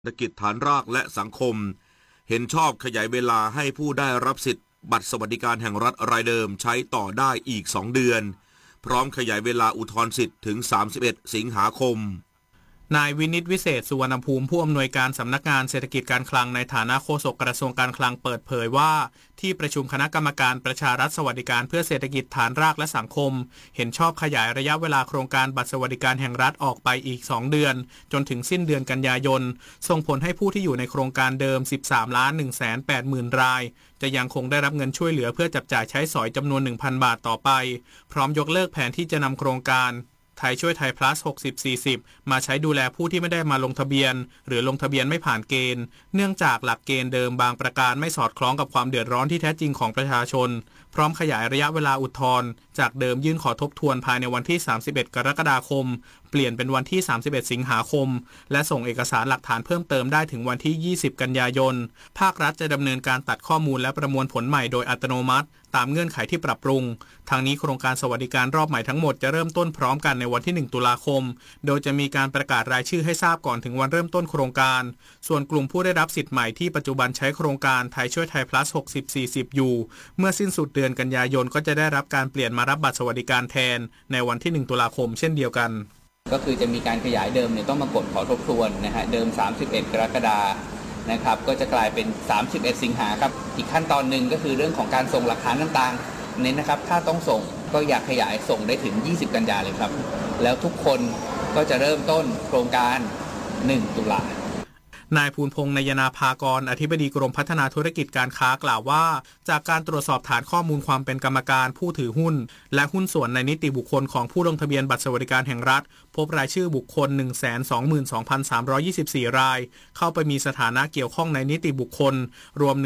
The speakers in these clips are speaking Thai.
เศรษฐกิจฐานรากและสังคมเห็นชอบขยายเวลาให้ผู้ได้รับสิทธิ์บัตรสวัสดิการแห่งรัฐรายเดิมใช้ต่อได้อีก2 เดือนพร้อมขยายเวลาอุทธรณ์สิทธิ์ถึง31 สิงหาคมนายวินิตวิเศษสุวรรณภูมิผู้อำนวยการสำนักงานเศรษฐกิจการคลังในฐานะโฆษกกระทรวงการคลังเปิดเผยว่าที่ประชุมคณะกรรมการประชารัฐสวัสดิการเพื่อเศรษฐกิจฐานรากและสังคมเห็นชอบขยายระยะเวลาโครงการบัตรสวัสดิการแห่งรัฐออกไปอีก2 เดือนจนถึงสิ้นเดือนกันยายนส่งผลให้ผู้ที่อยู่ในโครงการเดิม 13,180,000 รายจะยังคงได้รับเงินช่วยเหลือเพื่อจับจ่ายใช้สอยจำนวน 1,000 บาทต่อไปพร้อมยกเลิกแผนที่จะนำโครงการไทยช่วยไทย plus 60-40 มาใช้ดูแลผู้ที่ไม่ได้มาลงทะเบียนหรือลงทะเบียนไม่ผ่านเกณฑ์เนื่องจากหลักเกณฑ์เดิมบางประการไม่สอดคล้องกับความเดือดร้อนที่แท้จริงของประชาชนพร้อมขยายระยะเวลาอุทธรณ์จากเดิมยื่นขอทบทวนภายในวันที่31 กรกฎาคมเปลี่ยนเป็นวันที่31 สิงหาคมและส่งเอกสารหลักฐานเพิ่มเติมได้ถึงวันที่20 กันยายนภาครัฐจะดำเนินการตัดข้อมูลและประมวลผลใหม่โดยอัตโนมัติตามเงื่อนไขที่ปรับปรุงทางนี้โครงการสวัสดิการรอบใหม่ทั้งหมดจะเริ่มต้นพร้อมกันในวันที่1 ตุลาคมโดยจะมีการประกาศรายชื่อให้ทราบก่อนถึงวันเริ่มต้นโครงการส่วนกลุ่มผู้ได้รับสิทธิ์ใหม่ที่ปัจจุบันใช้โครงการไทยช่วยไทย plus 60-40 อยู่เมื่อสิ้นสุดเดือนกันยายนก็จะได้รับการเปลี่ยนมารับบัตรสวัสดิการแทนในวันที่1 ตุลาคมเช่นเดียวกันก็คือจะมีการขยายเดิมเนี่ยต้องมากดขอทบทวนนะฮะเดิม31 กรกฎาคมนะครับก็จะกลายเป็น31 สิงหาครับอีกขั้นตอนหนึ่งก็คือเรื่องของการส่งหลักฐานต่างๆเน้นนะครับถ้าต้องส่งก็อยากขยายส่งได้ถึง20 กันยายนเลยครับแล้วทุกคนก็จะเริ่มต้นโครงการ1 ตุลาคมนายภูลพงษ์นายนาภากรอธิบดีกรมพัฒนาธุรกิจการค้ากล่าวว่าจากการตรวจสอบฐานข้อมูลความเป็นกรรมการผู้ถือหุ้นและหุ้นส่วนในนิติบุคคลของผู้ลงทะเบียนบัตรสวัสดิการแห่งรัฐพบรายชื่อบุคคล 122,324 รายเข้าไปมีสถานะเกี่ยวข้องในนิติบุคคลรวม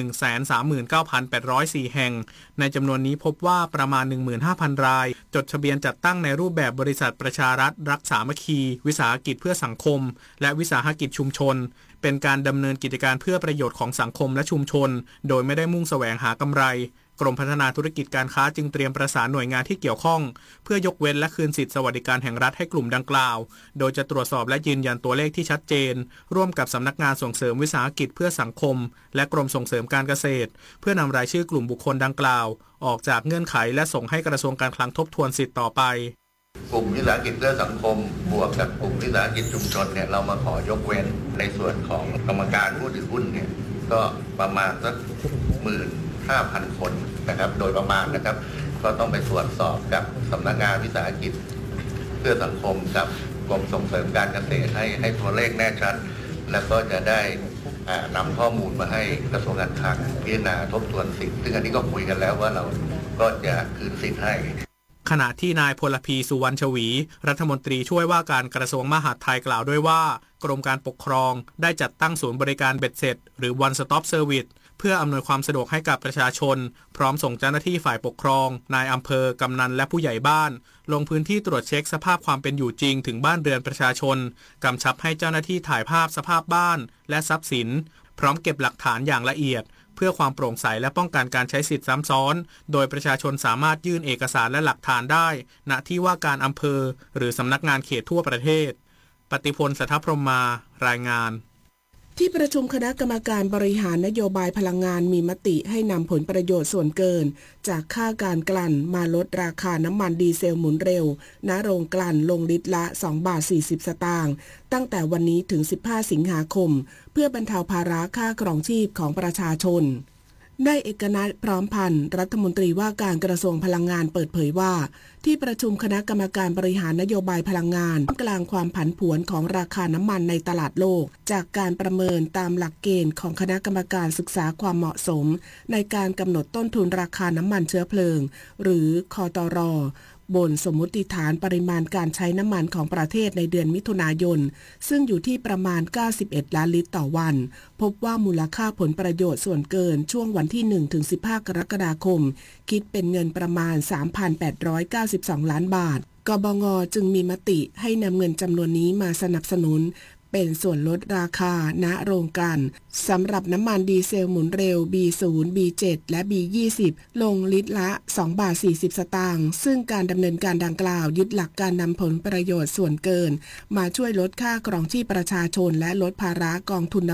139,804 แห่งในจำนวนนี้พบว่าประมาณ 15,000 รายจดทะเบียนจัดตั้งในรูปแบบบริษัทประชารัฐรักสามัคคีวิสาหกิจเพื่อสังคมและวิสาหกิจชุมชนเป็นการดำเนินกิจการเพื่อประโยชน์ของสังคมและชุมชนโดยไม่ได้มุ่งแสวงหากำไรกรมพัฒนาธุรกิจการค้าจึงเตรียมประสานหน่วยงานที่เกี่ยวข้องเพื่อยกเว้นและคืนสิทธิสวัสดิการแห่งรัฐให้กลุ่มดังกล่าวโดยจะตรวจสอบและยืนยันตัวเลขที่ชัดเจนร่วมกับสำนักงานส่งเสริมวิสาหกิจเพื่อสังคมและกรมส่งเสริมการเกษตรเพื่อนำรายชื่อกลุ่มบุคคลดังกล่าวออกจากเงื่อนไขและส่งให้กระทรวงการคลังทบทวนสิทธิ์ต่อไปกลุ่มวิสาหกิจเพื่อสังคมบวกกับกลุ่มวิสาหกิจชุมชนเนี่ยเรามาขอยกเว้นในส่วนของกรรมการผู้ถือหุ้นเนี่ยก็ประมาณสัก 15,000 คนนะครับโดยประมาณนะครับก็ต้องไปตรวจสอบกับสำนักงานวิสาหกิจเพื่อสังคมกับกรมส่งเสริมการเกษตรให้ตัวเลขแน่ชัดแล้วก็จะได้นำข้อมูลมาให้กระทรวงการคลังพิจารณาทบทวนสิทธิ์ซึ่งอันนี้ก็คุยกันแล้วว่าเราก็จะคืนสิทธิ์ให้ขณะที่นายพลพีสุวรรณชวีรัฐมนตรีช่วยว่าการกระทรวงมหาดไทยกล่าวด้วยว่ากรมการปกครองได้จัดตั้งศูนย์บริการเบ็ดเสร็จหรือ One Stop Service เพื่ออำนวยความสะดวกให้กับประชาชนพร้อมส่งเจ้าหน้าที่ฝ่ายปกครองนายอำเภอกำนันและผู้ใหญ่บ้านลงพื้นที่ตรวจเช็คสภาพความเป็นอยู่จริงถึงบ้านเรือนประชาชนกำชับให้เจ้าหน้าที่ถ่ายภาพสภาพบ้านและทรัพย์สินพร้อมเก็บหลักฐานอย่างละเอียดเพื่อความโปร่งใสและป้องกันการใช้สิทธิซ้ำซ้อนโดยประชาชนสามารถยื่นเอกสารและหลักฐานได้ณที่ว่าการอำเภอหรือสำนักงานเขตทั่วประเทศปฏิพล สัทธพรหมารายงานที่ประชุมคณะกรรมการบริหารนโยบายพลังงานมีมติให้นำผลประโยชน์ส่วนเกินจากค่าการกลั่นมาลดราคาน้ำมันดีเซลหมุนเร็วณโรงกลั่นลงลิตรละ2.40 บาทตั้งแต่วันนี้ถึง15 สิงหาคมเพื่อบรรเทาภาระค่าครองชีพของประชาชนได้เอกนัทพร้อมพันธ์รัฐมนตรีว่าการกระทรวงพลังงานเปิดเผยว่าที่ประชุมคณะกรรมการบริหารนโยบายพลังงานกลางความผันผวนของราคาน้ำมันในตลาดโลกจากการประเมินตามหลักเกณฑ์ของคณะกรรมการศึกษาความเหมาะสมในการกำหนดต้นทุนราคาน้ำมันเชื้อเพลิงหรือคตร.บนสมมติฐานปริมาณการใช้น้ำมันของประเทศในเดือนมิถุนายนซึ่งอยู่ที่ประมาณ91 ล้านลิตรต่อวันพบว่ามูลค่าผลประโยชน์ส่วนเกินช่วงวันที่ 1-15 กรกฎาคมคิดเป็นเงินประมาณ 3,892 ล้านบาทกบง.จึงมีมติให้นำเงินจำนวนนี้มาสนับสนุนเป็นส่วนลดราคาณโรงกลั่นสำหรับน้ำมันดีเซลหมุนเร็ว B0 B7 และ B20 ลงลิตรละ2.40 บาทสตางค์ซึ่งการดำเนินการดังกล่าวยึดหลักการนำผลประโยชน์ส่วนเกินมาช่วยลดค่าครองชีพประชาชนและลดภาระกองทุน